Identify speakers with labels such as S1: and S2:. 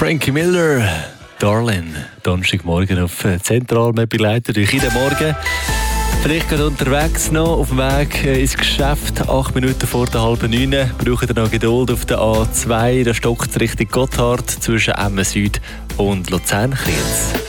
S1: Frankie Miller, Darling. Donnerstagmorgen auf Zentral. Wir begleiten euch jeden Morgen. Vielleicht gerade unterwegs noch auf dem Weg ins Geschäft. 8 Minuten vor der 8:30. Braucht ihr noch Geduld auf der A2. Da stockt es Richtung Gotthard zwischen Emmen Süd und Luzern-Kriens.